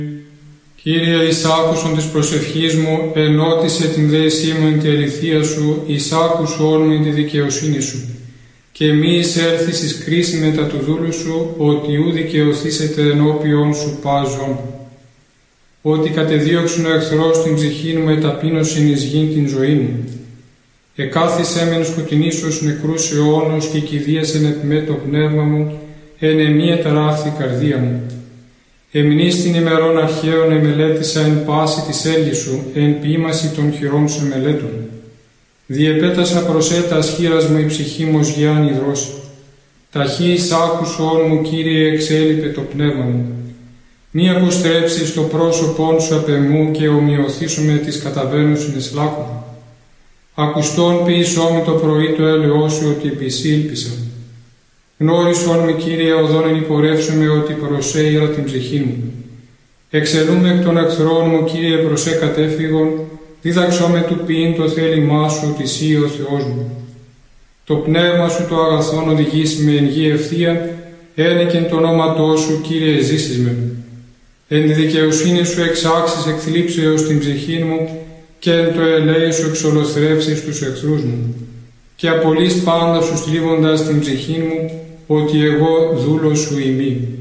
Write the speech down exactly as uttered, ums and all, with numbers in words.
Κύριε, εις άκουσον της προσευχής μου, ενώτισε την δέσή μου εν τη αληθεία σου, εις άκουσον μου εν τη δικαιοσύνη σου. Και μη εισέλθεις εις κρίση μετά του δούλου σου, ότι ου δικαιωθήσετε ενώπιον σου πάζον. Ότι κατεδίωξουν ο εχθρός την ψυχή μου, εταπείνωσιν εις γην την ζωή μου. Εκάθισέ μεν σκοτεινήσος νεκρούς αιώνος και κηδίασεν επ' με το πνεύμα μου, εν εμή εταράχθη καρδία μου. Εμνείς την ημερών αρχαίων εμελέτησα εν πάση της έργης σου, εν ποίημαση των χειρών σου εμελέτων. Διεπέτασα προσέτας χείρας μου η ψυχή μου ως γιάν υδρός. Ταχύς άκουσον μου, Κύριε, εξέλιπε το πνεύμα μου. Μη αποστρέψεις το πρόσωπόν σου απ' εμού και ομοιωθήσου με τις καταβαίνουσιν εις λάκκου. Ακουστόν ποιησό με το πρωί το έλεος σου, ότι επί σύ ήλπισα. Γνώρισον με, Κύριε, οδόν εν υπορεύσομαι, ότι προσέειρα την ψυχή μου. Εξελούμε εκ των εχθρών μου, Κύριε, προσέ κατέφυγον, δίδαξό με του ποιήν το θέλημά σου, ότι σύ ο Θεός μου. Το πνεύμα σου το αγαθόν οδηγήσει με εν γη ευθεία, ένεκεν το ονόματό σου, Κύριε, ζήσεις με. Εν τη δικαιοσύνη σου εξάξεις εκ θλίψεως την ψυχή μου, και εν το ελέη σου εξολοθρεύσεις τους εχθρούς μου. Και απολύς πάντα σου στρίβοντας την ψυχή μου, ότι εγώ δούλος σου ημί.